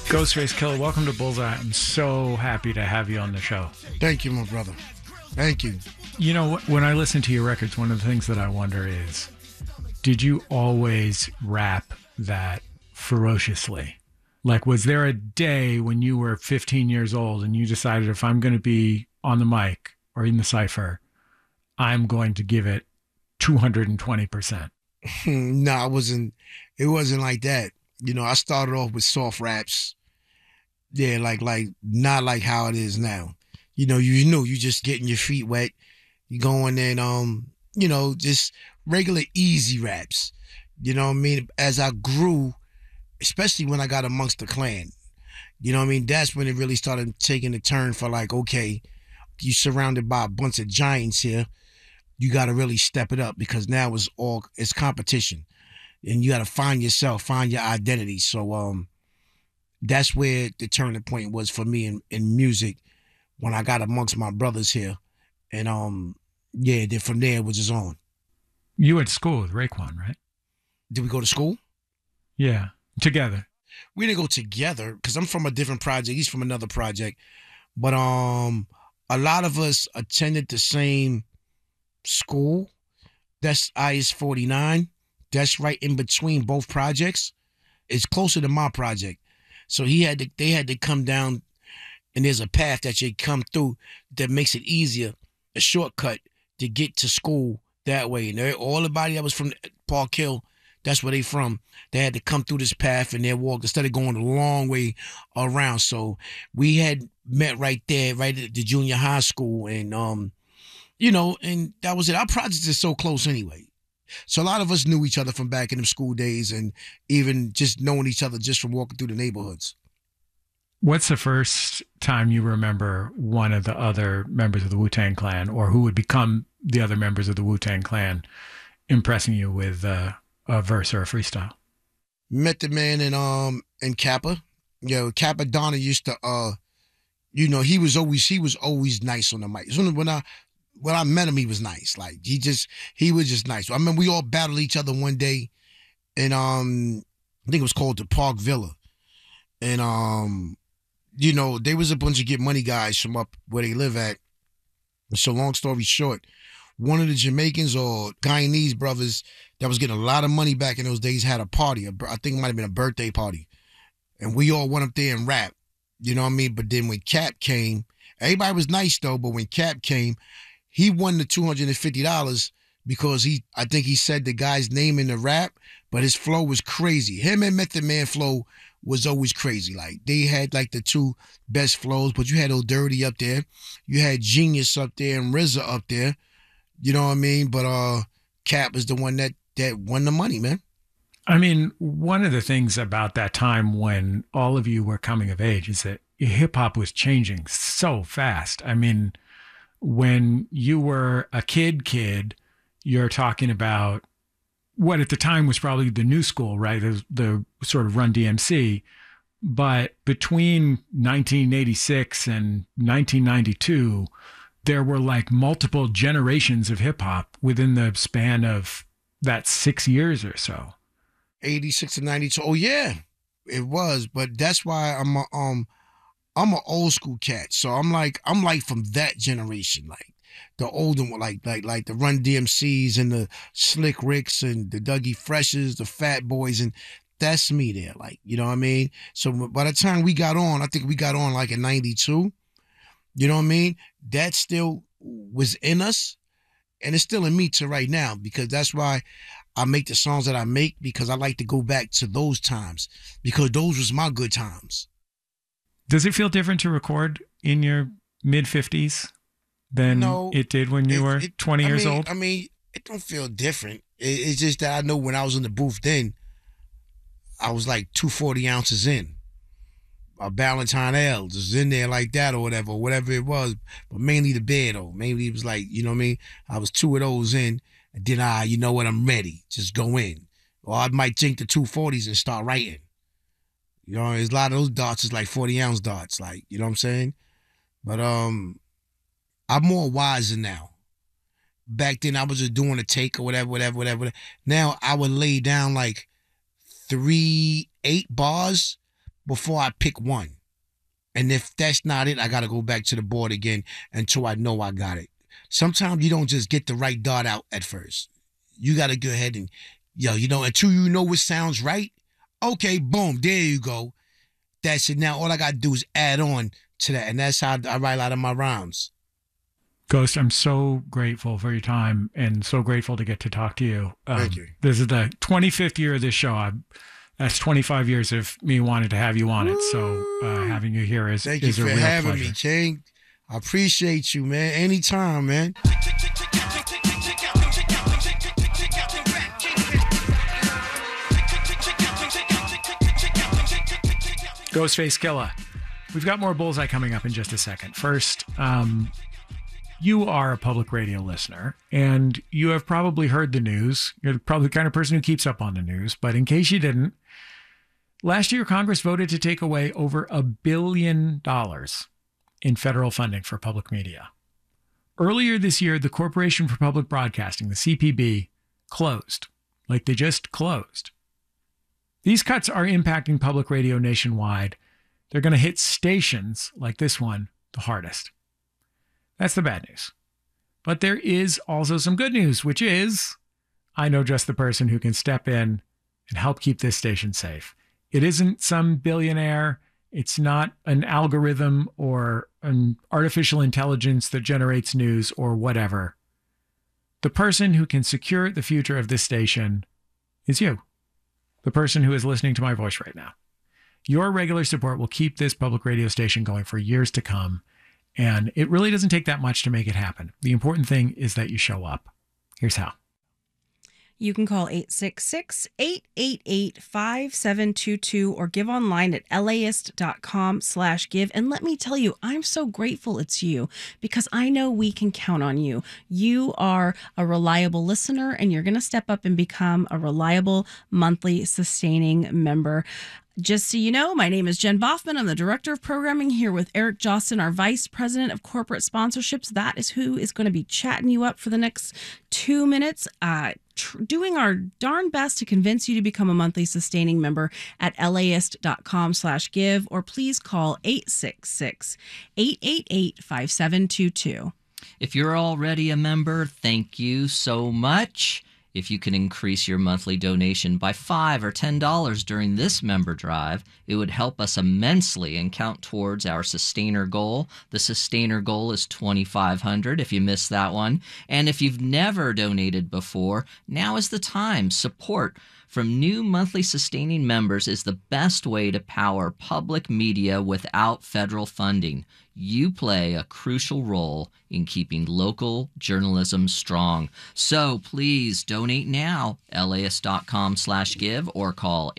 Ghostface Killer, welcome to Bullseye. I'm so happy to have you on the show. Thank you, my brother. Thank you. You know, when I listen to your records, one of the things that I wonder is, did you always rap that ferociously? Like, was there a day when you were 15 years old and you decided, if I'm going to be on the mic or in the cypher, I'm going to give it 220%? No, it wasn't like that. You know, I started off with soft raps. Yeah, like not like how it is now. You know, you just getting your feet wet. You going in, just regular easy raps. You know what I mean? As I grew, especially when I got amongst the clan, you know what I mean? That's when it really started taking a turn for like, okay, you surrounded by a bunch of giants here. You got to really step it up because now it's competition. And you got to find yourself, find your identity. So that's where the turning point was for me in music when I got amongst my brothers here. And then from there it was just on. You went to school with Raekwon, right? Did we go to school? Yeah, together. We didn't go together because I'm from a different project. He's from another project. But a lot of us attended the same school. That's IS 49. That's right in between both projects. It's closer to my project. So they had to come down, and there's a path that you come through that makes it easier, a shortcut to get to school that way. And all the body that was from Park Hill, that's where they from. They had to come through this path and they walked instead of going a long way around. So we had met right there, right at the junior high school. And, and that was it. Our projects is so close anyway. So a lot of us knew each other from back in the school days and even just knowing each other just from walking through the neighborhoods. What's the first time you remember one of the other members of the Wu-Tang Clan or who would become the other members of the Wu-Tang Clan impressing you with a verse or a freestyle? Method Man and Kappa. You know, Kappa Donna used to he was always nice on the mic. When I met him, he was nice. Like he was just nice. I remember we all battled each other one day, and I think it was called the Park Villa, and there was a bunch of Get Money guys from up where they live at. So long story short, one of the Jamaicans or Guyanese brothers that was getting a lot of money back in those days had a party. I think it might have been a birthday party, and we all went up there and rapped. You know what I mean? But then when Cap came, everybody was nice though. But when Cap came, he won the $250 because I think he said the guy's name in the rap, but his flow was crazy. Him and Method Man flow was always crazy. Like they had like the two best flows, but you had Old Dirty up there, you had Genius up there, and RZA up there. You know what I mean? But Cap is the one that won the money, man. I mean, one of the things about that time when all of you were coming of age is that hip hop was changing so fast. I mean, when you were a kid, you're talking about what at the time was probably the new school, right? The sort of Run DMC. But between 1986 and 1992, there were like multiple generations of hip hop within the span of that 6 years or so. 86 and 92. Oh yeah, it was. But that's why I'm an old school cat, so I'm like from that generation, like the older one, like the Run DMCs and the Slick Ricks and the Dougie Freshes, the Fat Boys, and that's me there, like, you know what I mean? So by the time we got on, I think we got on like in 92, you know what I mean? That still was in us, and it's still in me to right now, because that's why I make the songs that I make, because I like to go back to those times, because those was my good times. Does it feel different to record in your mid-50s than it did when you were 20 years old? I mean, it don't feel different. It's just that I know when I was in the booth then, I was like 240 ounces in. A Ballantine L was in there like that or whatever it was. But mainly the beer though. Mainly it was like, you know what I mean? I was two of those in, and then you know what, I'm ready. Just go in. Or I might drink the 240s and start writing. You know, there's a lot of those darts is like 40-ounce darts, like, you know what I'm saying? But I'm more wiser now. Back then I was just doing a take or whatever. Now I would lay down like 3 8 bars, before I pick one. And if that's not it, I got to go back to the board again until I know I got it. Sometimes you don't just get the right dart out at first. You got to go ahead and, until you know what sounds right. Okay, boom, there you go. That's it. Now all I got to do is add on to that. And that's how I write a lot of my rhymes. Ghost, I'm so grateful for your time and so grateful to get to talk to you. Thank you. This is the 25th year of this show. That's 25 years of me wanting to have you on it. So having you here is a real pleasure. Thank you for having me, King. I appreciate you, man. Anytime, man. Ghostface Killah. We've got more Bullseye coming up in just a second. First, you are a public radio listener, and you have probably heard the news. You're probably the kind of person who keeps up on the news, but in case you didn't, last year Congress voted to take away over $1 billion in federal funding for public media. Earlier this year, the Corporation for Public Broadcasting, the CPB, closed. Like they just closed. These cuts are impacting public radio nationwide. They're going to hit stations like this one the hardest. That's the bad news. But there is also some good news, which is I know just the person who can step in and help keep this station safe. It isn't some billionaire. It's not an algorithm or an artificial intelligence that generates news or whatever. The person who can secure the future of this station is you, the person who is listening to my voice right now. Your regular support will keep this public radio station going for years to come. And it really doesn't take that much to make it happen. The important thing is that you show up. Here's how. You can call 866-888-5722 or give online at laist.com/give. And let me tell you, I'm so grateful it's you because I know we can count on you. You are a reliable listener and you're going to step up and become a reliable monthly sustaining member. Just so you know, my name is Jen Boffman. I'm the Director of Programming here with Eric Jostin, our Vice President of Corporate Sponsorships. That is who is going to be chatting you up for the next 2 minutes, doing our darn best to convince you to become a monthly sustaining member at laist.com/give, or please call 866-888-5722. If you're already a member, thank you so much. If you can increase your monthly donation by $5 or $10 during this member drive, it would help us immensely and count towards our sustainer goal. The sustainer goal is $2,500 if you missed that one. And if you've never donated before, now is the time. Support from new monthly sustaining members is the best way to power public media without federal funding. You play a crucial role in keeping local journalism strong. So please donate now, laist.com/give, or call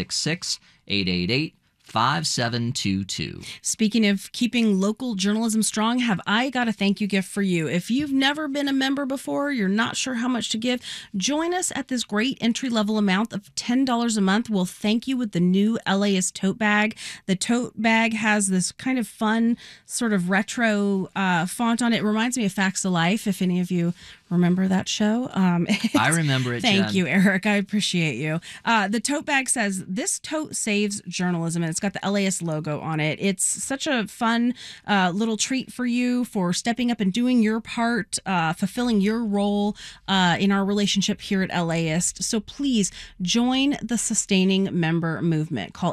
866-888-5722. Speaking of keeping local journalism strong, have I got a thank you gift for you. If you've never been a member before, you're not sure how much to give, join us at this great entry-level amount of $10 a month. We'll thank you with the new LAist tote bag. The tote bag has this kind of fun sort of retro font on it. It reminds me of Facts of Life, if any of you remember that show. I remember it, Thank Jen. you, Eric. I appreciate you. The tote bag says, "This tote saves journalism," and it's got the LAist logo on it. It's such a fun little treat for you for stepping up and doing your part, fulfilling your role in our relationship here at LAist. So please join the sustaining member movement. Call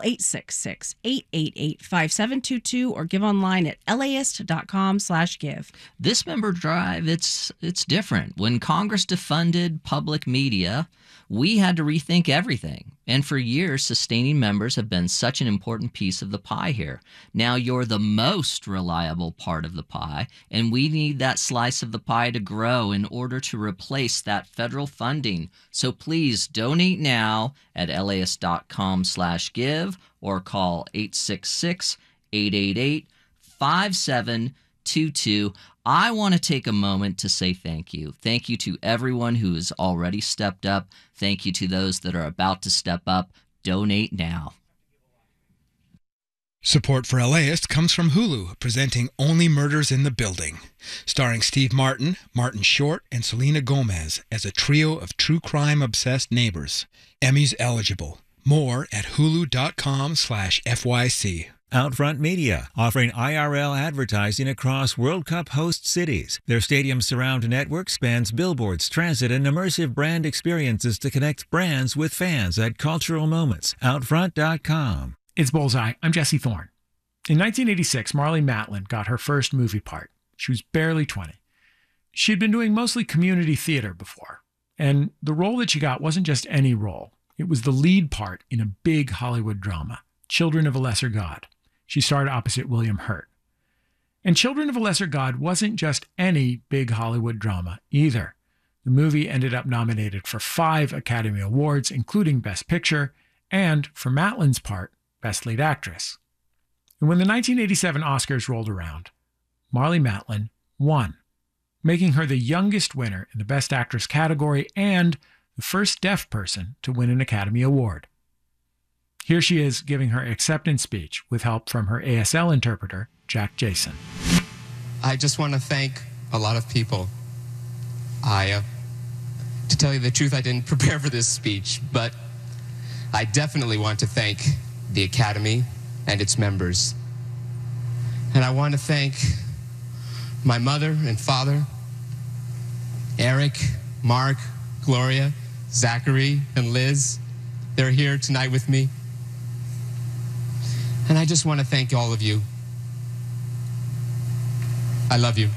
866-888-5722 or give online at laist.com/give. This member drive, it's different. When Congress defunded public media, we had to rethink everything. And for years, sustaining members have been such an important piece of the pie here. Now you're the most reliable part of the pie, and we need that slice of the pie to grow in order to replace that federal funding. So please donate now at laist.com/give or call 866-888-5722. I want to take a moment to say thank you. Thank you to everyone who has already stepped up. Thank you to those that are about to step up. Donate now. Support for LAist comes from Hulu, presenting Only Murders in the Building, starring Steve Martin, Martin Short, and Selena Gomez as a trio of true crime-obsessed neighbors. Emmys eligible. More at hulu.com/FYC. Outfront Media, offering IRL advertising across World Cup host cities. Their Stadium Surround network spans billboards, transit, and immersive brand experiences to connect brands with fans at cultural moments. Outfront.com. It's Bullseye. I'm Jesse Thorne. In 1986, Marlee Matlin got her first movie part. She was barely 20. She'd been doing mostly community theater before, and the role that she got wasn't just any role. It was the lead part in a big Hollywood drama, Children of a Lesser God. She starred opposite William Hurt. And Children of a Lesser God wasn't just any big Hollywood drama either. The movie ended up nominated for 5 Academy Awards, including Best Picture, and for Matlin's part, Best Lead Actress. And when the 1987 Oscars rolled around, Marlee Matlin won, making her the youngest winner in the Best Actress category and the first deaf person to win an Academy Award. Here she is giving her acceptance speech with help from her ASL interpreter, Jack Jason. I just want to thank a lot of people. To tell you the truth, I didn't prepare for this speech, but I definitely want to thank the Academy and its members. And I want to thank my mother and father, Eric, Mark, Gloria, Zachary, and Liz. They're here tonight with me. And I just want to thank all of you. I love you.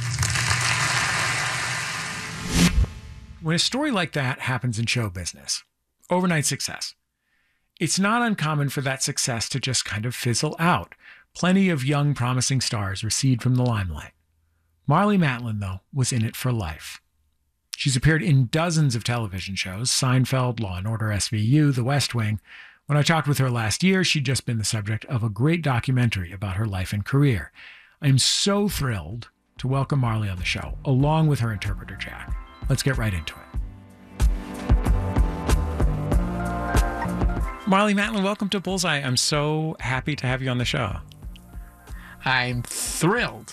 When a story like that happens in show business, overnight success, it's not uncommon for that success to just kind of fizzle out. Plenty of young, promising stars recede from the limelight. Marlee Matlin, though, was in it for life. She's appeared in dozens of television shows, Seinfeld, Law & Order SVU, The West Wing. When I talked with her last year, she'd just been the subject of a great documentary about her life and career. I'm so thrilled to welcome Marlee on the show, along with her interpreter, Jack. Let's get right into it. Marlee Matlin, welcome to Bullseye. I'm so happy to have you on the show. I'm thrilled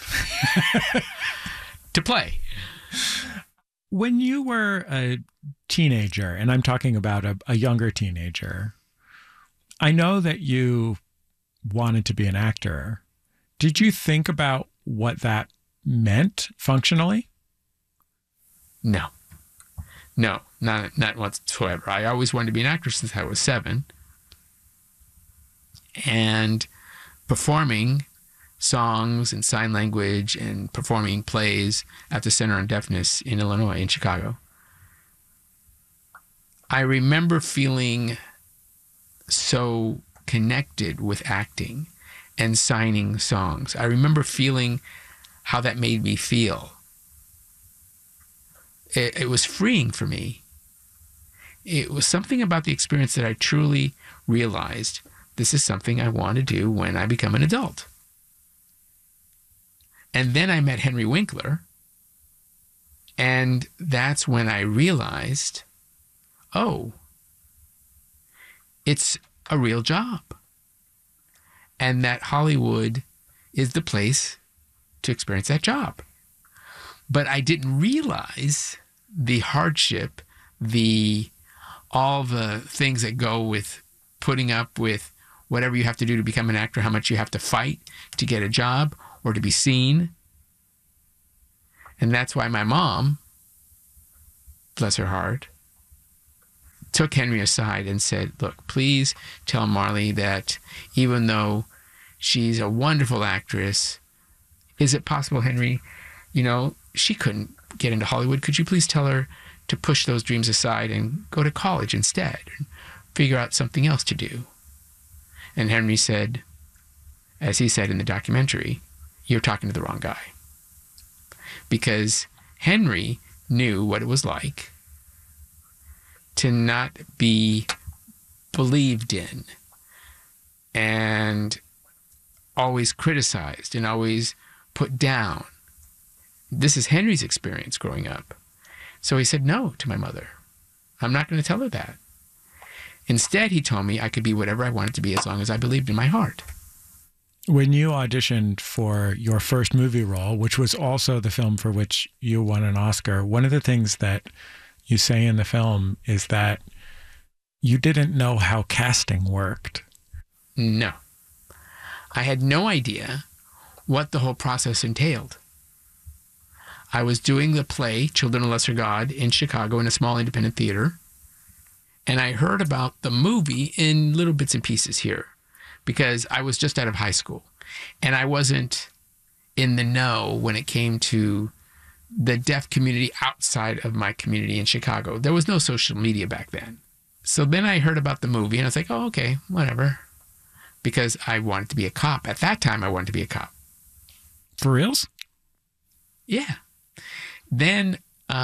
to play. When you were a teenager, and I'm talking about a younger teenager, I know that you wanted to be an actor. Did you think about what that meant functionally? No, not whatsoever. I always wanted to be an actor since I was 7. And performing songs and sign language and performing plays at the Center on Deafness in Illinois, in Chicago. I remember feeling so connected with acting and signing songs. I remember feeling how that made me feel. It was freeing for me. It was something about the experience that I truly realized this is something I want to do when I become an adult. And then I met Henry Winkler, and that's when I realized, oh, it's a real job, and that Hollywood is the place to experience that job. But I didn't realize the hardship, all the things that go with putting up with whatever you have to do to become an actor, how much you have to fight to get a job or to be seen. And that's why my mom, bless her heart, took Henry aside and said, look, please tell Marlee that even though she's a wonderful actress, is it possible, Henry, she couldn't get into Hollywood. Could you please tell her to push those dreams aside and go to college instead and figure out something else to do? And Henry said, as he said in the documentary, you're talking to the wrong guy. Because Henry knew what it was like to not be believed in and always criticized and always put down. This is Henry's experience growing up. So he said no to my mother. I'm not going to tell her that. Instead, he told me I could be whatever I wanted to be as long as I believed in my heart. When you auditioned for your first movie role, which was also the film for which you won an Oscar, one of the things that you say in the film is that You didn't know how casting worked. No. I had no idea what the whole process entailed. I was doing the play, Children of Lesser God, in Chicago in a small independent theater. And I heard about the movie in little bits and pieces here because I was just out of high school. And I wasn't in the know when it came to the deaf community outside of my community in Chicago. There was no social media back then. So then I heard about the movie and I was like, oh, okay, whatever. Because I wanted to be a cop. At that time, I wanted to be a cop. For reals? Yeah. Then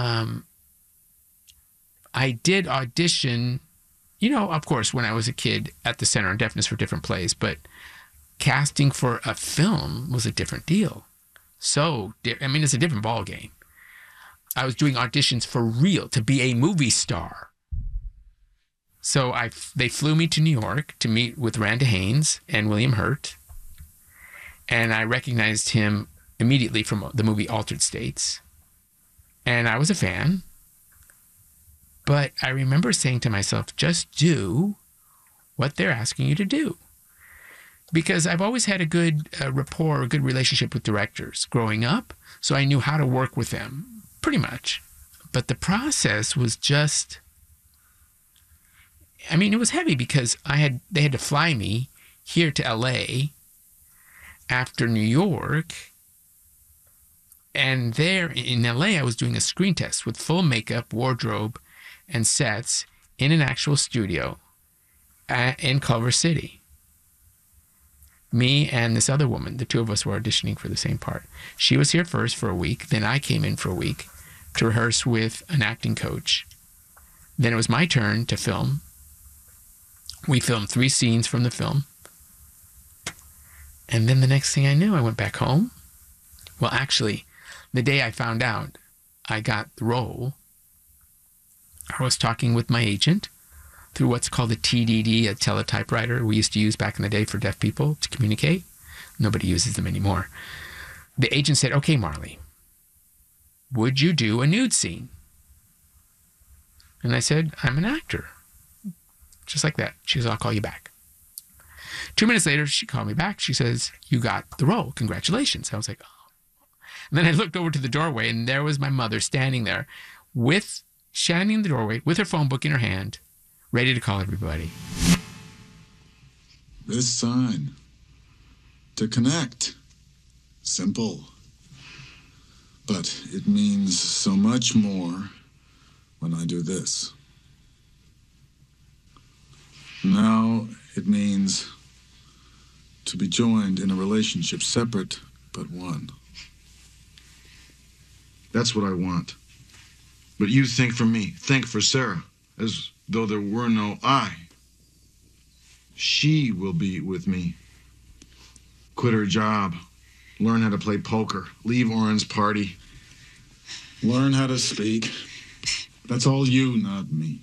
I did audition, you know, of course, when I was a kid at the Center on Deafness for different plays, but casting for a film was a different deal. So, I mean, it's a different ballgame. I was doing auditions for real to be a movie star. So they flew me to New York to meet with Randa Haynes and William Hurt. And I recognized him immediately from the movie Altered States. And I was a fan. But I remember saying to myself, just do what they're asking you to do. Because I've always had a good rapport, a good relationship with directors growing up. So I knew how to work with them, pretty much. But the process was just, I mean, it was heavy because they had to fly me here to LA after New York. And there in LA, I was doing a screen test with full makeup, wardrobe, and sets in an actual studio in Culver City. Me and this other woman, the two of us were auditioning for the same part. She was here first for a week. Then I came in for a week to rehearse with an acting coach. Then it was my turn to film. We filmed 3 scenes from the film. And then the next thing I knew, I went back home. Well, actually, the day I found out I got the role, I was talking with my agent through what's called a TDD, a teletypewriter we used to use back in the day for deaf people to communicate. Nobody uses them anymore. The agent said, okay, Marley, would you do a nude scene? And I said, I'm an actor. Just like that. She says, I'll call you back. 2 minutes later, she called me back. She says, you got the role. Congratulations. I was like, oh. And then I looked over to the doorway, and there was my mother standing there standing in the doorway with her phone book in her hand, ready to call everybody. This sign. To connect. Simple. But it means so much more when I do this. Now it means to be joined in a relationship separate but one. That's what I want. But you think for me, think for Sarah, as though there were no I. She will be with me. Quit her job, learn how to play poker, leave Oren's party, learn how to speak. That's all you, not me.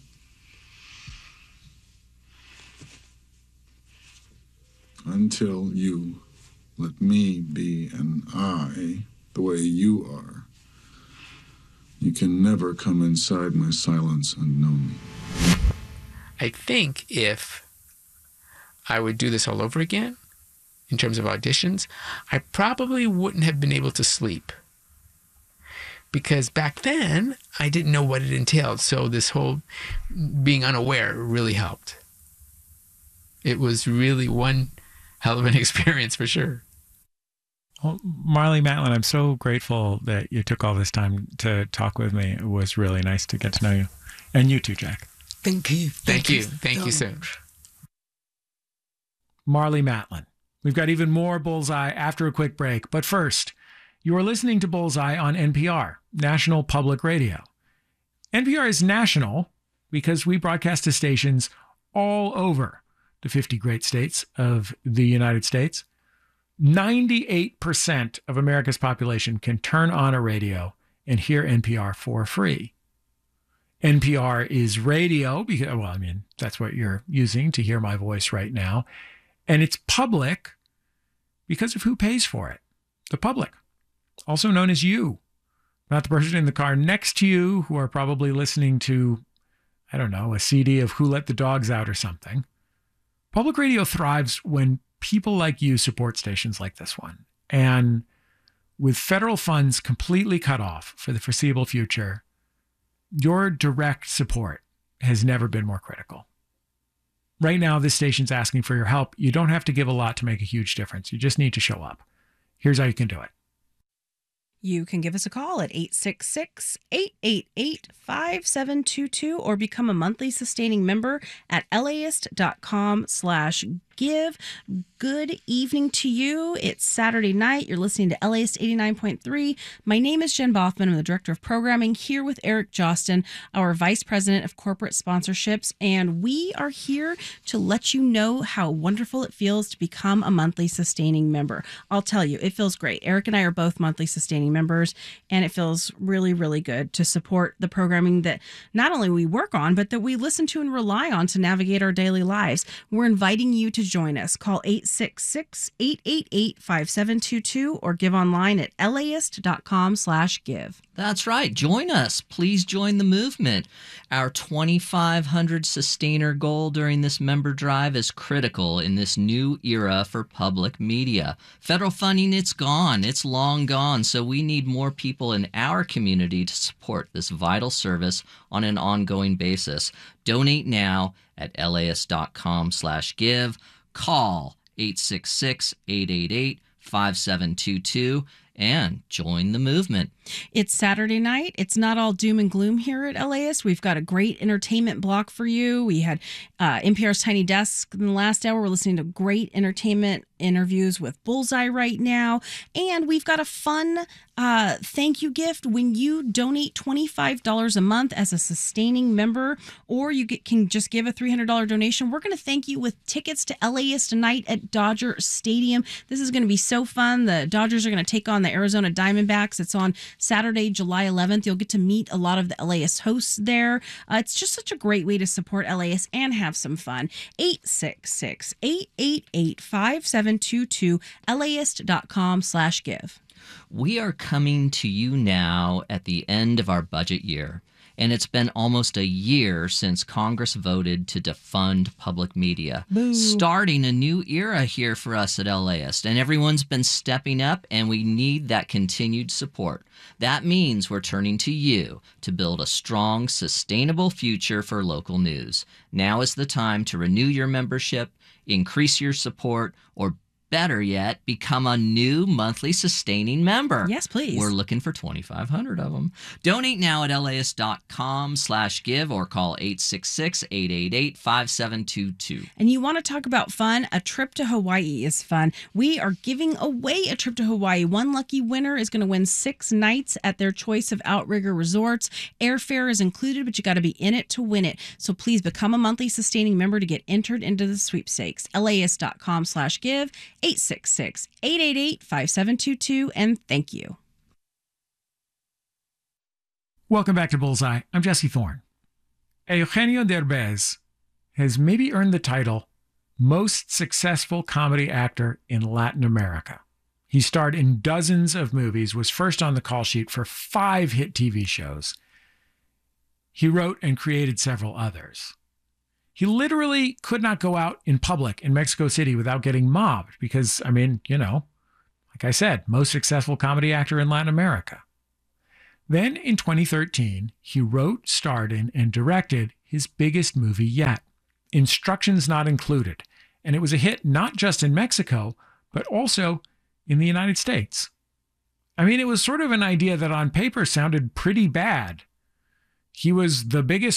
Until you let me be an I the way you are, you can never come inside my silence and know me. I think if I would do this all over again, in terms of auditions, I probably wouldn't have been able to sleep. Because back then, I didn't know what it entailed. So this whole being unaware really helped. It was really one hell of an experience for sure. Well, Marlee Matlin, I'm so grateful that you took all this time to talk with me. It was really nice to get to know you. And you too, Jack. Thank you. Thank you so much. Marlee Matlin. We've got even more Bullseye after a quick break. But first, you are listening to Bullseye on NPR, National Public Radio. NPR is national because we broadcast to stations all over the 50 great states of the United States. 98% of America's population can turn on a radio and hear NPR for free. NPR is radio because, well, I mean, that's what you're using to hear my voice right now. And it's public because of who pays for it. The public, also known as you, not the person in the car next to you who are probably listening to I don't know, a CD of Who Let the Dogs Out or something. Public radio thrives when people like you support stations like this one. And with federal funds completely cut off for the foreseeable future, your direct support has never been more critical. Right now, this station's asking for your help. You don't have to give a lot to make a huge difference. You just need to show up. Here's how you can do it. You can give us a call at 866-888-5722 or become a monthly sustaining member at LAist.com/give. Good evening to you. It's Saturday night. You're listening to LAist 89.3. My name is Jen Bothman. I'm the Director of Programming here with Eric Jostin, our Vice President of Corporate Sponsorships, and we are here to let you know how wonderful it feels to become a monthly sustaining member. I'll tell you, it feels great. Eric and I are both monthly sustaining members, and it feels really, really good to support the programming that not only we work on, but that we listen to and rely on to navigate our daily lives. We're inviting you to join us. Call 866-888-5722 or give online at laist.com/give. That's right. Join us. Please join the movement. Our 2,500 sustainer goal during this member drive is critical in this new era for public media. Federal funding, it's gone. It's long gone. So we need more people in our community to support this vital service on an ongoing basis. Donate now at laist.com/give. Call 866-888-5722 and join the movement. It's Saturday night. It's not all doom and gloom here at LAist. We've got a great entertainment block for you. We had NPR's Tiny Desk in the last hour. We're listening to great entertainment interviews with Bullseye right now. And we've got a fun thank you gift when you donate $25 a month as a sustaining member, or you can just give a $300 donation. We're going to thank you with tickets to LAist tonight at Dodger Stadium. This is going to be so fun. The Dodgers are going to take on the Arizona Diamondbacks. It's on Saturday, July 11th. You'll get to meet a lot of the LAist hosts there. It's just such a great way to support LAist and have some fun. 866-888-5722, laist.com/give. We are coming to you now at the end of our budget year, and it's been almost a year since Congress voted to defund public media, starting a new era here for us at LAist, and everyone's been stepping up, and we need that continued support. That means we're turning to you to build a strong, sustainable future for local news. Now is the time to renew your membership, increase your support, or better yet, become a new monthly sustaining member. Yes, please. We're looking for 2,500 of them. Donate now at laist.com/give or call 866-888-5722. And you want to talk about fun? A trip to Hawaii is fun. We are giving away a trip to Hawaii. One lucky winner is going to win 6 nights at their choice of Outrigger resorts. Airfare is included, but you got to be in it to win it. So please become a monthly sustaining member to get entered into the sweepstakes. laist.com/give. 866-888-5722, and thank you. Welcome back to Bullseye. I'm Jesse Thorne. Eugenio Derbez has maybe earned the title Most Successful Comedy Actor in Latin America. He starred in dozens of movies, was first on the call sheet for 5 hit TV shows. He wrote and created several others. He literally could not go out in public in Mexico City without getting mobbed because, I mean, you know, like I said, most successful comedy actor in Latin America. Then in 2013, he wrote, starred in, and directed his biggest movie yet, Instructions Not Included. And it was a hit not just in Mexico, but also in the United States. I mean, it was sort of an idea that on paper sounded pretty bad. He was the biggest